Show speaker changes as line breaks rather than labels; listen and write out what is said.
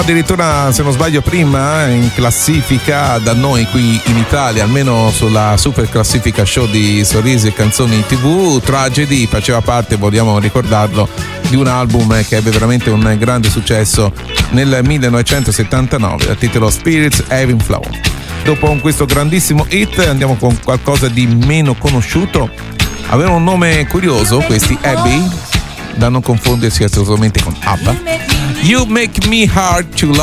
Addirittura, se non sbaglio, prima in classifica da noi qui in Italia, almeno sulla super classifica show di Sorrisi e Canzoni TV. Tragedy faceva parte, vogliamo ricordarlo, di un album che ebbe veramente un grande successo nel 1979 dal titolo Spirits Having Flow. Dopo questo grandissimo hit andiamo con qualcosa di meno conosciuto. Avevano un nome curioso questi Abbey, da non confondersi assolutamente con ABBA. You Make Me Hard to Love.